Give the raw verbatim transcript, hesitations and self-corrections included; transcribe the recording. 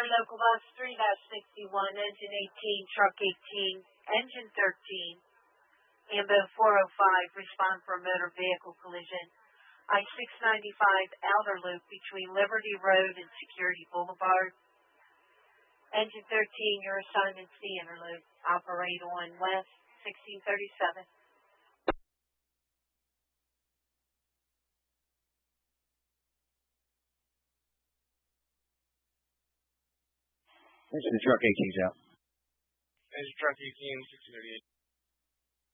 Local Bus three sixty-one, Engine eighteen, Truck eighteen, Engine thirteen, Ambo four oh five, respond for a motor vehicle collision. I six ninety-five outer loop between Liberty Road and Security Boulevard. Engine thirteen, your assignment's the inner loop. Operate on West sixteen thirty-seven. Engine Truck eighteen's out. Engine Truck eighteen, sixteen thirty-eight.